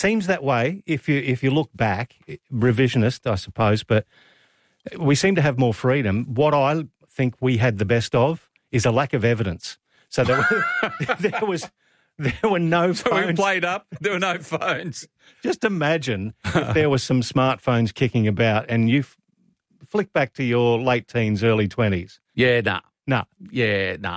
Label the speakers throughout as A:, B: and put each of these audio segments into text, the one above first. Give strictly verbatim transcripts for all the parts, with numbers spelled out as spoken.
A: seems that way if you if you look back, revisionist, I suppose, but we seem to have more freedom. What I think we had the best of is a lack of evidence. So there, were, there was there were no
B: so
A: phones.
B: we played up. There were no phones.
A: Just imagine if there were some smartphones kicking about and you f- flick back to your late teens, early twenties.
B: Yeah, nah.
A: No.
B: Yeah, nah.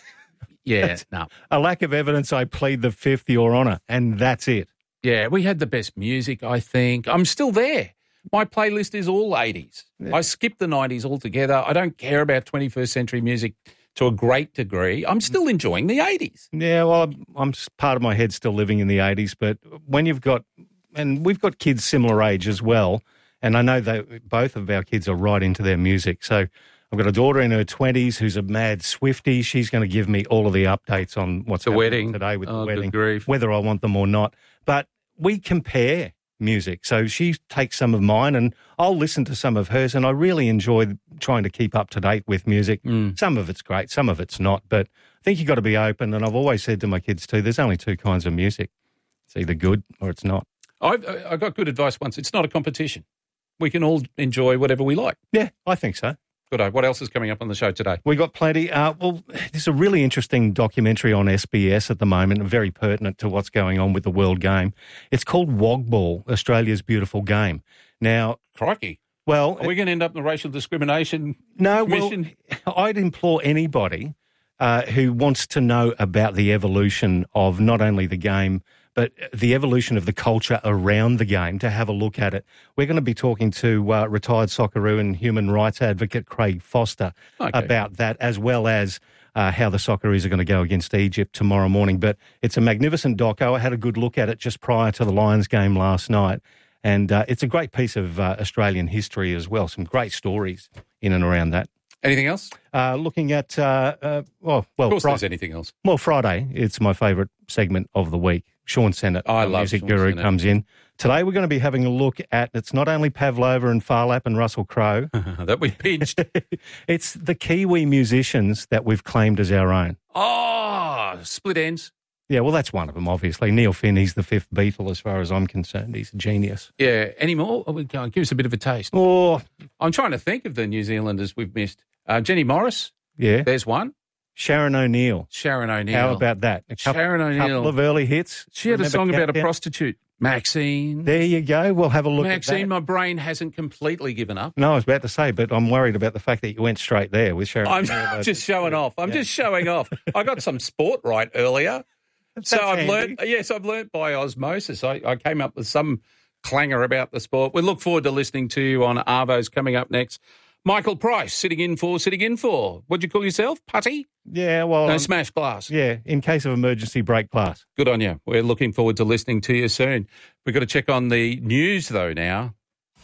B: Yeah, no.
A: A lack of evidence, I plead the fifth, Your Honour, and that's it.
B: Yeah, we had the best music, I think. I'm still there. My playlist is all eighties. Yeah. I skip the nineties altogether. I don't care about twenty-first century music to a great degree. I'm still enjoying the eighties.
A: Yeah, well, I'm, I'm part of my head still living in the eighties, but when you've got, and we've got kids similar age as well, and I know that both of our kids are right into their music, so I've got a daughter in her twenties who's a mad Swiftie. She's going to give me all of the updates on what's
B: the
A: happening
B: wedding
A: today with
B: oh,
A: the wedding,
B: good grief.
A: Whether I want them or not. But we compare music. So she takes some of mine and I'll listen to some of hers, and I really enjoy trying to keep up to date with music.
B: Mm.
A: Some of it's great, some of it's not. But I think you've got to be open, and I've always said to my kids too, there's only two kinds of music. It's either good or it's not.
B: I've, I got good advice once. It's not a competition. We can all enjoy whatever we like.
A: Yeah, I think so.
B: Good. What else is coming up on the show today?
A: We got plenty. Uh, well, there's a really interesting documentary on S B S at the moment, very pertinent to what's going on with the World Game. It's called Wogball, Australia's Beautiful Game. Now,
B: crikey.
A: Well,
B: are we going to end up in the racial discrimination
A: no,
B: commission?
A: Well, I'd implore anybody uh, who wants to know about the evolution of not only the game, but the evolution of the culture around the game, to have a look at it. We're going to be talking to uh, retired Socceroo and human rights advocate Craig Foster okay. about that, as well as uh, how the Socceroos are going to go against Egypt tomorrow morning. But it's a magnificent doco. I had a good look at it just prior to the Lions game last night. And uh, it's a great piece of uh, Australian history as well. Some great stories in and around that.
B: Anything else?
A: Uh, looking at, uh, uh, well, well,
B: of course
A: Fri-
B: there's anything else.
A: Well, Friday, it's my favourite segment of the week. Sean Sennett,
B: oh, I
A: our
B: love
A: music
B: Sean
A: guru,
B: Sennett.
A: comes in. Today we're going to be having a look at, it's not only Pavlova and Farlap and Russell Crowe.
B: that we pinched.
A: It's the Kiwi musicians that we've claimed as our own.
B: Oh, split ends.
A: Yeah, well, that's one of them, obviously. Neil Finn, he's the fifth Beatle as far as I'm concerned. He's a genius.
B: Yeah, any more? Oh, give us a bit of a taste.
A: Oh,
B: I'm trying to think of the New Zealanders we've missed. Uh, Jenny Morris.
A: Yeah.
B: There's one.
A: Sharon O'Neill.
B: Sharon O'Neill.
A: How about that? A couple,
B: Sharon O'Neill.
A: couple of early hits.
B: She had
A: Remember
B: a song
A: Countdown?
B: about a prostitute. Maxine.
A: There you go. We'll have a look
B: Maxine,
A: at that.
B: my brain hasn't completely given up.
A: No, I was about to say, but I'm worried about the fact that you went straight there with Sharon
B: I'm
A: O'Neill.
B: just showing off. I'm
A: Yeah.
B: just showing off. I got some sport right earlier. So
A: That's
B: I've
A: handy.
B: learned, yes, I've learned by osmosis. I, I came up with some clangor about the sport. We look forward to listening to you on Arvo's coming up next. Michael Price, sitting in for, sitting in for. What'd you call yourself? Putty?
A: Yeah, well...
B: No,
A: um,
B: smash glass.
A: Yeah, in case of emergency, break glass.
B: Good on you. We're looking forward to listening to you soon. We've got to check on the news, though, now.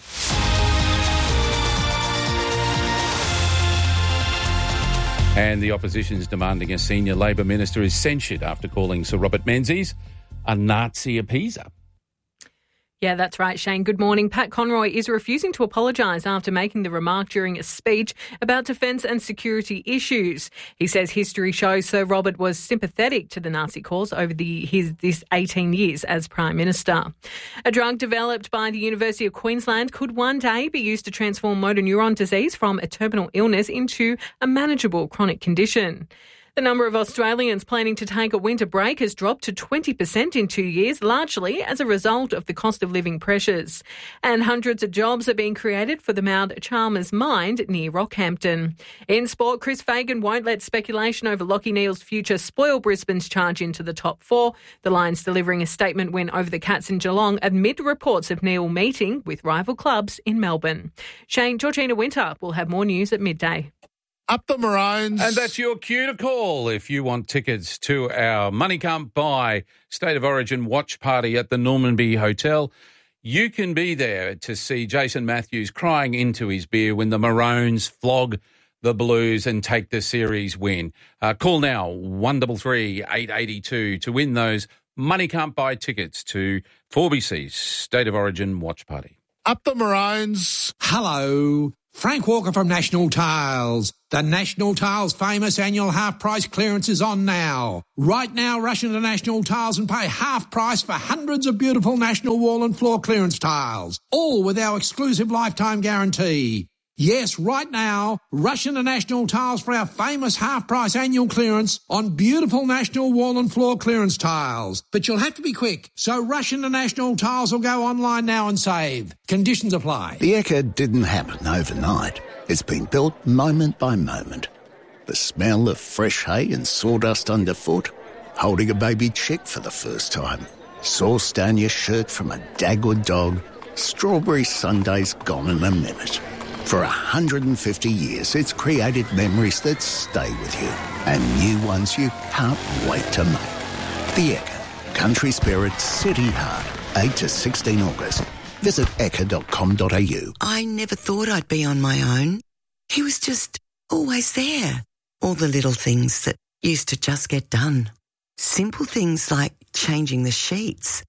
B: And the opposition is demanding a senior Labor minister is censured after calling Sir Robert Menzies a Nazi appeaser.
C: Yeah, that's right, Shane. Good morning. Pat Conroy is refusing to apologise after making the remark during a speech about defence and security issues. He says history shows Sir Robert was sympathetic to the Nazi cause over the, his this eighteen years as Prime Minister. A drug developed by the University of Queensland could one day be used to transform motor neuron disease from a terminal illness into a manageable chronic condition. The number of Australians planning to take a winter break has dropped to twenty percent in two years, largely as a result of the cost of living pressures. And hundreds of jobs are being created for the Mount Chalmers mine near Rockhampton. In sport, Chris Fagan won't let speculation over Lachie Neale's future spoil Brisbane's charge into the top four. The Lions delivering a statement win over the Cats in Geelong amid reports of Neale meeting with rival clubs in Melbourne. Shane, Georgina Winter will have more news at midday.
D: Up the Maroons.
B: And that's your cue to call if you want tickets to our Money Can't Buy State of Origin watch party at the Normanby Hotel. You can be there to see Jason Matthews crying into his beer when the Maroons flog the Blues and take the series win. Uh, call now, one three three, eight eight two to win those Money Can't Buy tickets to four B C's State of Origin watch party.
D: Up the Maroons.
E: Hello. Frank Walker from National Tiles. The National Tiles famous annual half-price clearance is on now. Right now, rush into National Tiles and pay half price for hundreds of beautiful National wall and floor clearance tiles, all with our exclusive lifetime guarantee. Yes, right now, rush into National Tiles for our famous half-price annual clearance on beautiful National wall and floor clearance tiles. But you'll have to be quick, so rush into National Tiles or go online now and save. Conditions apply.
F: The Ekka didn't happen overnight. It's been built moment by moment. The smell of fresh hay and sawdust underfoot, holding a baby chick for the first time, sauce down your shirt from a Dagwood dog, strawberry sundaes gone in a minute. For one hundred fifty years, it's created memories that stay with you and new ones you can't wait to make. The Ekka, country spirit, city heart, eight to sixteen August. Visit ekka dot com dot a u.
G: I never thought I'd be on my own. He was just always there. All the little things that used to just get done. Simple things like changing the sheets.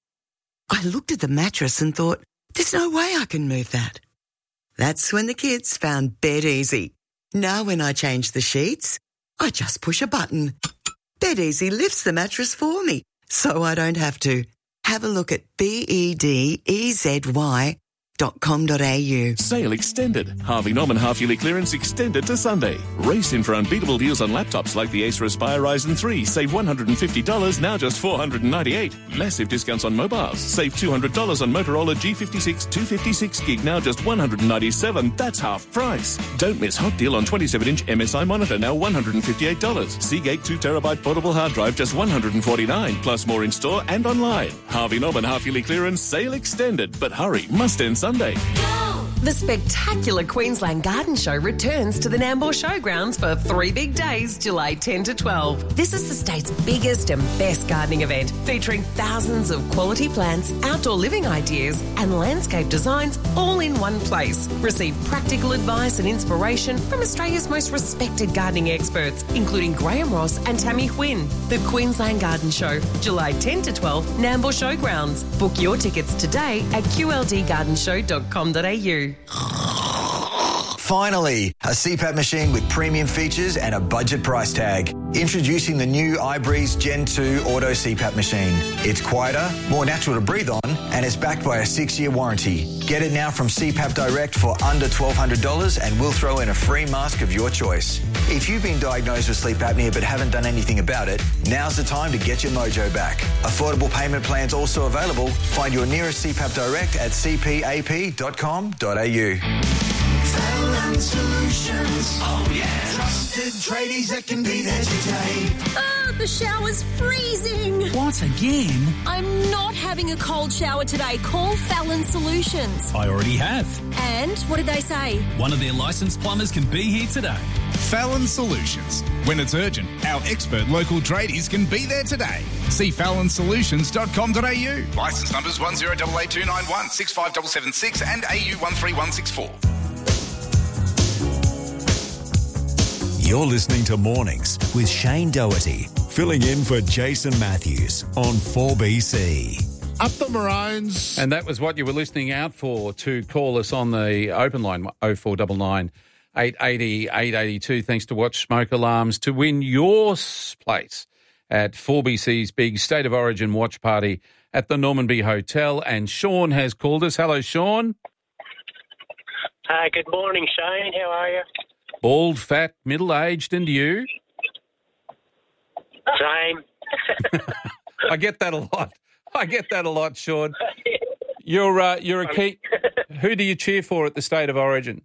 G: I looked at the mattress and thought, there's no way I can move that. That's when the kids found Bed Easy. Now when I change the sheets, I just push a button. Bed Easy lifts the mattress for me, so I don't have to. Have a look at B E D E Z Y dot com dot a u.
H: Sale extended. Harvey Norman half-yearly clearance extended to Sunday. Race in for unbeatable deals on laptops like the Acer Aspire Ryzen three. Save one hundred fifty dollars, now just four hundred ninety-eight dollars. Massive discounts on mobiles. Save two hundred dollars on Motorola G fifty-six two fifty-six gig, now just one hundred ninety-seven dollars. That's half price. Don't miss hot deal on twenty-seven inch M S I monitor, now one hundred fifty-eight dollars. Seagate two terabyte portable hard drive, just one hundred forty-nine dollars. Plus more in store and online. Harvey Norman half-yearly clearance, sale extended. But hurry, must end Sunday.
I: The spectacular Queensland Garden Show returns to the Nambour Showgrounds for three big days, July tenth to twelve. This is the state's biggest and best gardening event, featuring thousands of quality plants, outdoor living ideas and landscape designs all in one place. Receive practical advice and inspiration from Australia's most respected gardening experts, including Graham Ross and Tammy Quinn. The Queensland Garden Show, July tenth to twelve, Nambour Showgrounds. Book your tickets today at q l d garden show dot com dot a u.
J: Finally, a C PAP machine with premium features and a budget price tag. Introducing the new iBreeze Gen two Auto C PAP machine. It's quieter, more natural to breathe on, and it's backed by a six-year warranty. Get it now from C PAP Direct for under twelve hundred dollars and we'll throw in a free mask of your choice. If you've been diagnosed with sleep apnea but haven't done anything about it, now's the time to get your mojo back. Affordable payment plans also available. Find your nearest C PAP Direct at c p a p dot com dot a u.
K: Fallon Solutions. Oh, yeah. Trusted tradies that can be there today.
L: Oh, the shower's freezing.
M: What, again?
L: I'm not having a cold shower today. Call Fallon Solutions.
M: I already have.
L: And what did they say?
M: One of their licensed plumbers can be here today.
N: Fallon Solutions. When it's urgent, our expert local tradies can be there today. See fallon solutions dot com dot a u.
O: Licence numbers one zero eight eight two nine one, six five seven seven six and A U one three one six four.
P: You're listening to Mornings with Shane Doherty, filling in for Jason Matthews on four B C.
D: Up the Maroons.
B: And that was what you were listening out for, to call us on the open line, oh four nine nine, eight eight oh, eight eight two, thanks to Watch Smoke Alarms, to win your place at four B C's big State of Origin watch party at the Normanby Hotel. And Sean has called us. Hello, Sean.
Q: Uh, good morning, Shane. How are you?
B: Bald, fat, middle-aged, and you?
Q: Same.
B: I get that a lot. I get that a lot, Sean. You're uh, you're a key. Who do you cheer for at the State of Origin?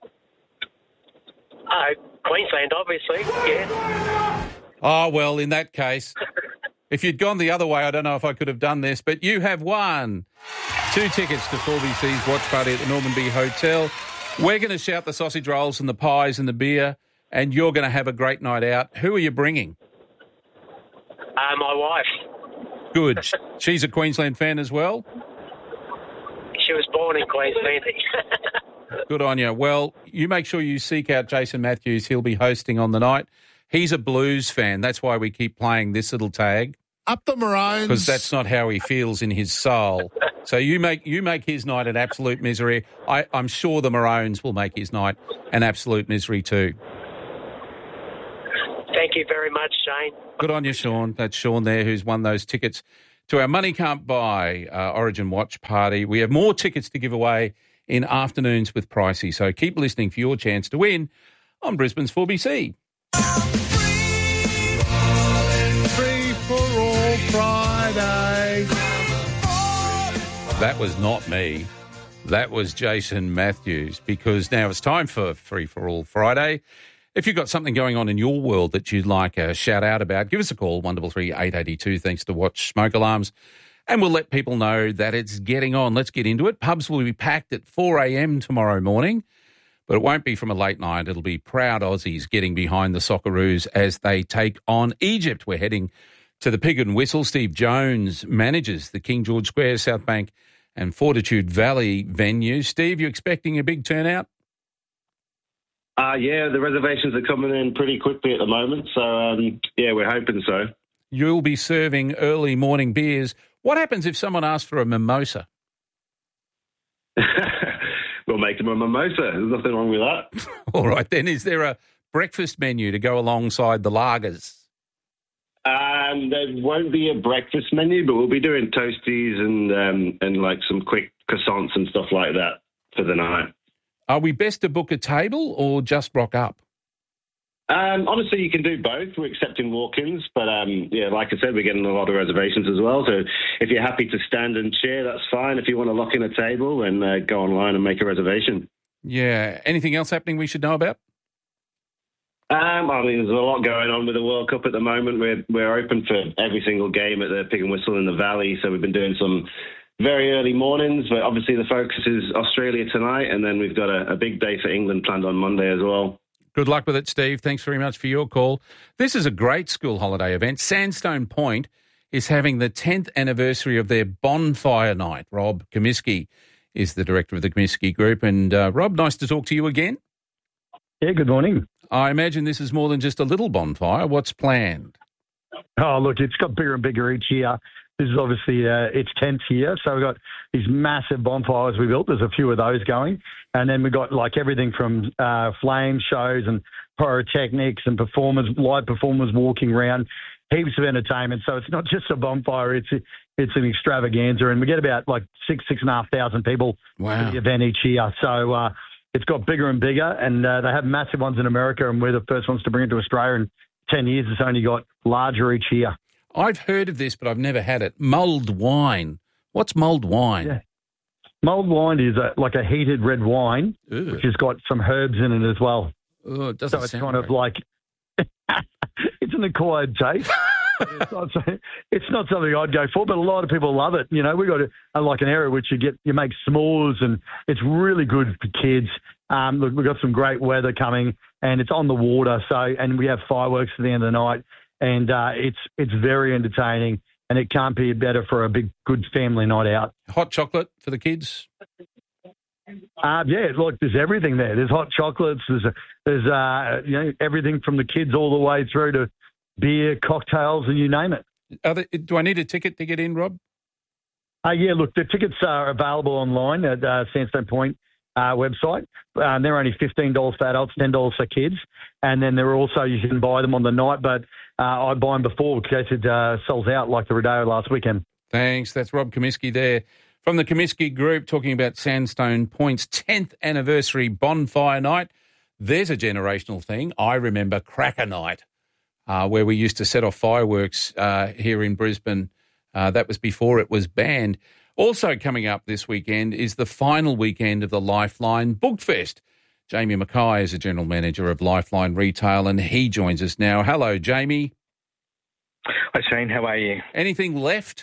Q: Uh, Queensland, obviously. Yeah.
B: Oh well, in that case, if you'd gone the other way, I don't know if I could have done this. But you have won two tickets to four B C's watch party at the Normanby Hotel. We're going to shout the sausage rolls and the pies and the beer, and you're going to have a great night out. Who are you bringing?
Q: Uh, my wife.
B: Good. She's a Queensland fan as well?
Q: She was born in Queensland.
B: Good on you. Well, you make sure you seek out Jason Matthews. He'll be hosting on the night. He's a Blues fan. That's why we keep playing this little tag.
D: Up the Maroons.
B: Because that's not how he feels in his soul. So you make you make his night an absolute misery. I, I'm sure the Maroons will make his night an absolute misery too.
Q: Thank you very much, Shane.
B: Good on you, Sean. That's Sean there who's won those tickets to our Money Can't Buy uh, Origin Watch Party. We have more tickets to give away in Afternoons with Pricey. So keep listening for your chance to win on Brisbane's four B C.
D: Free for all Friday.
B: That was not me. That was Jason Matthews, because now it's time for Free for All Friday. If you've got something going on in your world that you'd like a shout out about, give us a call, one three three, eight eight two, thanks to Watch Smoke Alarms, and we'll let people know that it's getting on. Let's get into it. Pubs will be packed at four a.m. tomorrow morning, but it won't be from a late night. It'll be proud Aussies getting behind the Socceroos as they take on Egypt. We're heading to the Pig and Whistle. Steve Jones manages the King George Square, South Bank and Fortitude Valley venue. Steve, you expecting a big turnout?
R: Uh, yeah, the reservations are coming in pretty quickly at the moment. So, um, yeah, we're hoping so.
B: You'll be serving early morning beers. What happens if someone asks for a mimosa?
R: We'll make them a mimosa. There's nothing wrong with that.
B: All right, then. Is there a breakfast menu to go alongside the lagers?
R: Um, there won't be a breakfast menu, but we'll be doing toasties and um, and like some quick croissants and stuff like that for the night.
B: Are we best to book a table or just rock up?
R: Um, honestly, you can do both. We're accepting walk-ins, but um, yeah, like I said, we're getting a lot of reservations as well. So if you're happy to stand and chair, that's fine. If you want to lock in a table, then uh, go online and make a reservation.
B: Yeah. Anything else happening we should know about?
R: Um, I mean, there's a lot going on with the World Cup at the moment. We're we're open for every single game at the Pig and Whistle in the Valley, so we've been doing some very early mornings, but obviously the focus is Australia tonight, and then we've got a, a big day for England planned on Monday as well.
B: Good luck with it, Steve. Thanks very much for your call. This is a great school holiday event. Sandstone Point is having the tenth anniversary of their bonfire night. Rob Comiskey is the director of the Comiskey Group. And uh, Rob, nice to talk to you again.
S: Yeah, good morning.
B: I imagine this is more than just a little bonfire. What's planned?
S: Oh, look, it's got bigger and bigger each year. This is obviously uh, its tenth year, so we've got these massive bonfires we built. There's a few of those going. And then we've got like everything from uh, flame shows and pyrotechnics and performers, live performers walking around, heaps of entertainment. So it's not just a bonfire, it's it's an extravaganza. And we get about like six, six and a half thousand people
B: wow.
S: to the event each year. So uh, it's got bigger and bigger, and uh, they have massive ones in America, and we're the first ones to bring it to Australia. In ten years, it's only got larger each year.
B: I've heard of this, but I've never had it. Mulled wine. What's mulled wine?
S: Yeah. Mulled wine is a, like a heated red wine,
B: Ew.
S: which has got some herbs in it as well.
B: Oh, it doesn't
S: so it's
B: sound
S: kind
B: great.
S: of like it's an acquired taste. it's, not, it's not something I'd go for, but a lot of people love it. You know, we've got a, like an area which you get, you make s'mores, and it's really good for kids. Um, look, we've got some great weather coming, and it's on the water. So, and we have fireworks at the end of the night, and uh, it's it's very entertaining, and it can't be better for a big, good family night out.
B: Hot chocolate for the kids?
S: Uh, yeah, look, there's everything there. There's hot chocolates. There's there's uh, you know, everything from the kids all the way through to beer, cocktails, and you name it.
B: Are they, do I need a ticket to get in, Rob?
S: Uh, yeah, look, the tickets are available online at uh, Sandstone Point uh, website. Um, they're only fifteen dollars for adults, ten dollars for kids. And then there are also, you can buy them on the night, but uh, I buy them before in case it uh, sells out like the Rodeo last weekend.
B: Thanks. That's Rob Comiskey there from the Comiskey Group talking about Sandstone Point's tenth anniversary bonfire night. There's a generational thing. I remember Cracker Night, uh, where we used to set off fireworks uh, here in Brisbane. Uh, that was before it was banned. Also coming up this weekend is the final weekend of the Lifeline Bookfest. Jamie Mackay is the General Manager of Lifeline Retail, and he joins us now. Hello, Jamie.
T: Hi, Shane. How are you?
B: Anything left?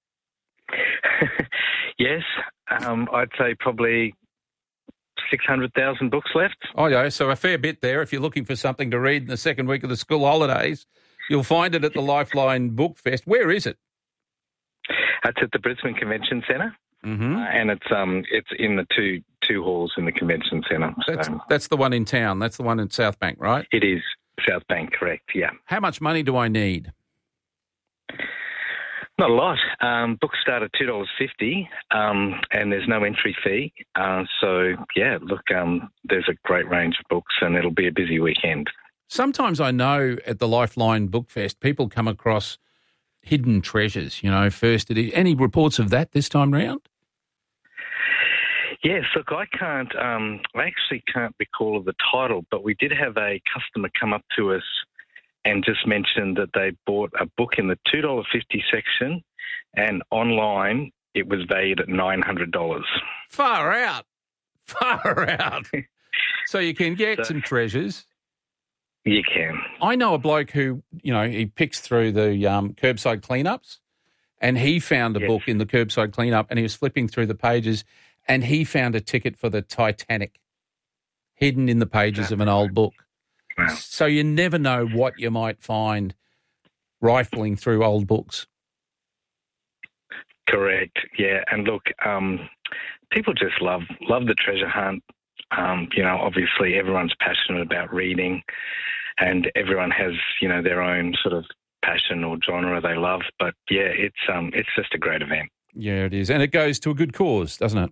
T: Yes. Um, I'd say probably six hundred thousand books left.
B: Oh, yeah, so a fair bit there. If you're looking for something to read in the second week of the school holidays, you'll find it at the Lifeline Bookfest. Where is it?
T: It's at the Brisbane Convention Centre,
B: mm-hmm.
T: uh, and it's um it's in the two two halls in the Convention Centre.
B: That's,
T: so.
B: that's the one in town. That's the one in South Bank, right?
T: It is South Bank, correct, yeah.
B: How much money do I need?
T: Not a lot. Um, books start at two dollars fifty, um, and there's no entry fee. Uh, so, yeah, look, um, there's a great range of books, and it'll be a busy weekend.
B: Sometimes I know at the Lifeline Book Fest, people come across hidden treasures, you know, first edition. Any reports of that this time round?
T: Yes, look, I can't, um, I actually can't recall the title, but we did have a customer come up to us and just mentioned that they bought a book in the two dollars fifty section, and online it was valued at nine hundred dollars.
B: Far out. Far out. So you can get so, some treasures.
T: You can.
B: I know a bloke who, you know, he picks through the um, curbside cleanups, and he found a yes. book in the curbside cleanup, and he was flipping through the pages, and he found a ticket for the Titanic hidden in the pages of an old book. Wow. So you never know what you might find rifling through old books.
T: Correct, yeah. And look, um, people just love love the treasure hunt. Um, you know, obviously everyone's passionate about reading, and everyone has, you know, their own sort of passion or genre they love. But, yeah, it's um, it's just a great event.
B: Yeah, it is. And it goes to a good cause, doesn't it?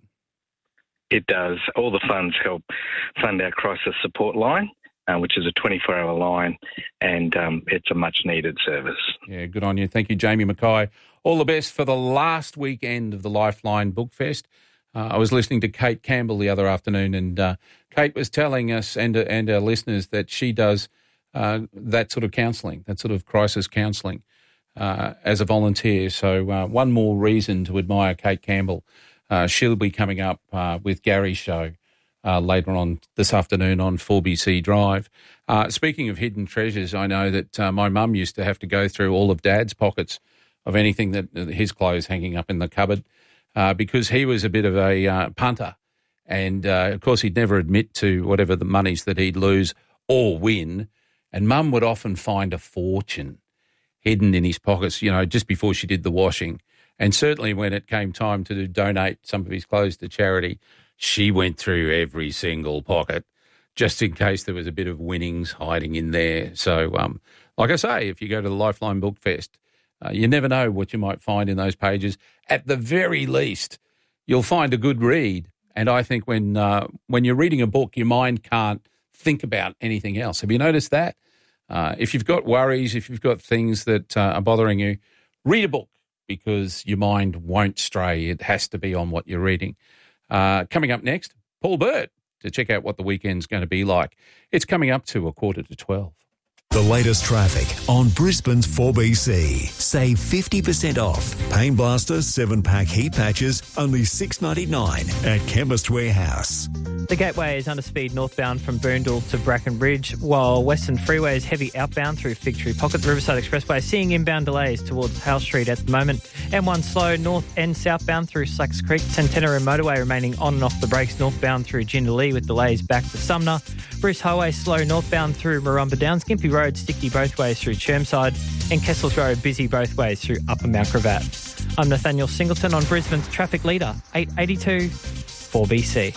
T: It does. All the funds help fund our crisis support line, Uh, which is a twenty-four hour line, and um, it's a much-needed service.
B: Yeah, good on you. Thank you, Jamie Mackay. All the best for the last weekend of the Lifeline Book Fest. Uh, I was listening to Kate Campbell the other afternoon, and uh, Kate was telling us and, uh, and our listeners that she does uh, that sort of counselling, that sort of crisis counselling uh, as a volunteer. So uh, one more reason to admire Kate Campbell. Uh, she'll be coming up uh, with Gary's show Uh, later on this afternoon on four B C Drive. Uh, speaking of hidden treasures, I know that uh, my mum used to have to go through all of Dad's pockets of anything that uh, his clothes hanging up in the cupboard uh, because he was a bit of a uh, punter. And, uh, of course, he'd never admit to whatever the monies that he'd lose or win. And Mum would often find a fortune hidden in his pockets, you know, just before she did the washing. And certainly when it came time to donate some of his clothes to charity, she went through every single pocket just in case there was a bit of winnings hiding in there. So, um, like I say, if you go to the Lifeline Book Fest, uh, you never know what you might find in those pages. At the very least, you'll find a good read. And I think when uh, when you're reading a book, your mind can't think about anything else. Have you noticed that? Uh, if you've got worries, if you've got things that uh, are bothering you, read a book because your mind won't stray. It has to be on what you're reading. Uh, coming up next, Paul Burt to check out what the weekend's going to be like. It's coming up to a quarter to twelve.
P: The latest traffic on Brisbane's four B C. Save fifty percent off. Pain Blaster seven pack heat patches, only six dollars ninety-nine at Chemist Warehouse.
U: The Gateway is under speed northbound from Boondall to Brackenridge, while Western Freeway is heavy outbound through Fig Tree Pocket. The Riverside Expressway seeing inbound delays towards Howe Street at the moment. M one slow north and southbound through Slacks Creek. Centenary Motorway remaining on and off the brakes northbound through Jindalee with delays back to Sumner. Bruce Highway slow northbound through Marumba Downs. Gympie Road sticky both ways through Chermside. And Kessels Road busy both ways through Upper Mount Gravatt. I'm Nathaniel Singleton on Brisbane's traffic leader, eight eighty-two four B C.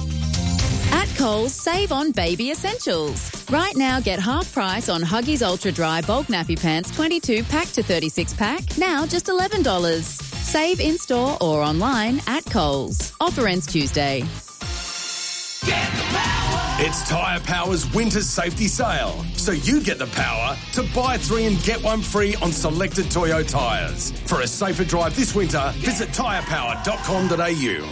V: At Coles, save on baby essentials. Right now, get half price on Huggies Ultra Dry Bulk Nappy Pants twenty-two pack to thirty-six pack, now just eleven dollars. Save in-store or online at Coles. Offer ends Tuesday.
W: It's Tyre Power's winter safety sale, so you get the power to buy three and get one free on selected Toyo tyres. For a safer drive this winter, visit tyre power dot com dot a u.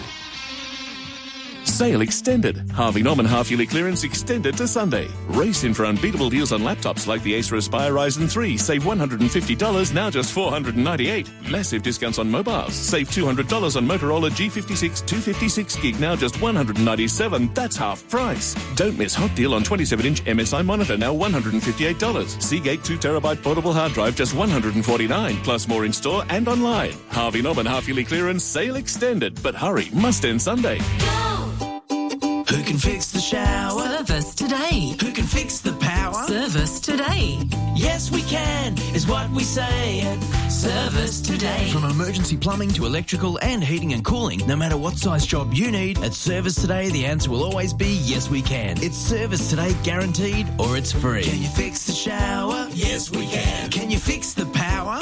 H: Sale extended. Harvey Norman half-yearly clearance extended to Sunday. Race in for unbeatable deals on laptops like the Acer Aspire Ryzen three. Save one hundred fifty dollars, now just four hundred ninety-eight dollars. Massive discounts on mobiles. Save two hundred dollars on Motorola G fifty-six two fifty-six gig, now just one hundred ninety-seven dollars. That's half price. Don't miss hot deal on twenty-seven inch M S I monitor, now one hundred fifty-eight dollars. Seagate two terabyte portable hard drive, just one hundred forty-nine dollars. Plus more in store and online. Harvey Norman half-yearly clearance sale extended. But hurry, must end Sunday.
K: Who can fix the shower?
I: Service today.
K: Who can fix the power?
I: Service today.
K: Yes, we can, is what we say at Service Today.
M: From emergency plumbing to electrical and heating and cooling, no matter what size job you need, at Service Today, the answer will always be yes, we can. It's Service Today guaranteed or it's free.
K: Can you fix the shower? Yes, we can. Can you fix the power? Yes,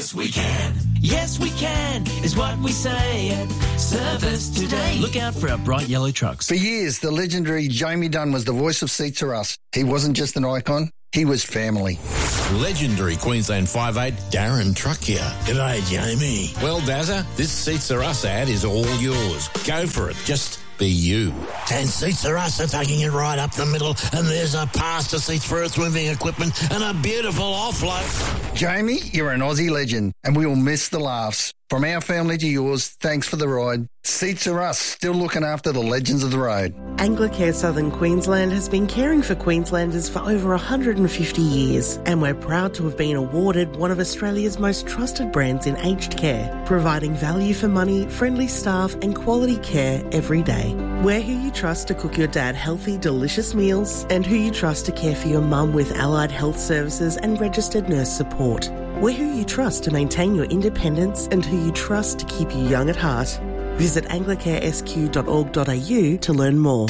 M: Yes, we can. Yes, we can, is what we say at Service Today. Look out for our bright yellow trucks.
A: For years, the legendary Jamie Dunn was the voice of Seats Are Us. He wasn't just an icon, he was family.
C: Legendary Queensland five eight, Darren Truck here. G'day, Jamie. Well, Dazza, this Seats Are Us ad is all yours. Go for it. Just be you.
E: And Seats Are Us are taking it right up the middle, and there's a pass to seats for earth-moving equipment and a beautiful offload.
A: Jamie, you're an Aussie legend, and we will miss the laughs. From our family to yours, thanks for the ride. Seats Are Us, still looking after the legends of the road.
X: Anglicare Southern Queensland has been caring for Queenslanders for over one hundred fifty years, and we're proud to have been awarded one of Australia's most trusted brands in aged care, providing value for money, friendly staff and quality care every day. We're who you trust to cook your dad healthy, delicious meals, and who you trust to care for your mum with allied health services and registered nurse support. We're who you trust to maintain your independence and who you trust to keep you young at heart. Visit anglicare s q dot org dot a u to learn more.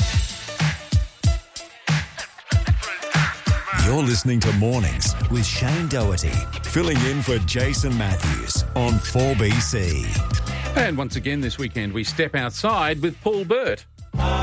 P: You're listening to Mornings with Shane Doherty, filling in for Jason Matthews on four B C.
B: And once again this weekend we step outside with Paul Burt.